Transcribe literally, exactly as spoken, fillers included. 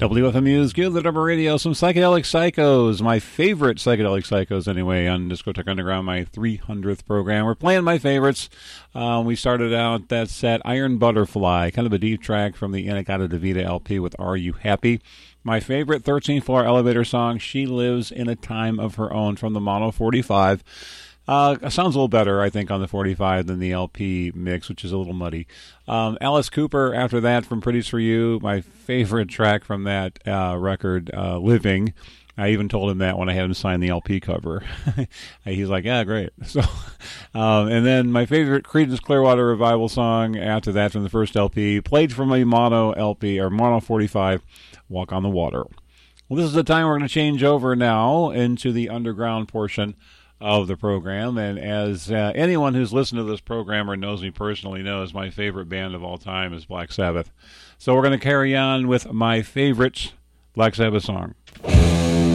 W F M U's Give the Double Radio, some Psychedelic Psychos, my favorite Psychedelic Psychos anyway, on Discotheque Underground, my three hundredth program. We're playing my favorites. Um, we started out that set, Iron Butterfly, kind of a deep track from the In-A-Gadda-Da-Vida L P with Are You Happy? My favorite thirteenth Floor Elevator song, She Lives in a Time of Her Own, from the Mono forty-five. Uh, sounds a little better, I think, on the forty-five than the L P mix, which is a little muddy. Um, Alice Cooper, after that, from Pretty's For You, my favorite track from that uh, record, uh, Living. I even told him that when I had him sign the L P cover. He's like, yeah, great. So, um, and then my favorite Creedence Clearwater Revival song after that from the first L P, played from a Mono L P, or Mono forty-five, Walk on the Water. Well, this is the time we're going to change over now into the underground portion of the program, and as uh, anyone who's listened to this program or knows me personally knows, my favorite band of all time is Black Sabbath. So we're going to carry on with my favorite Black Sabbath song.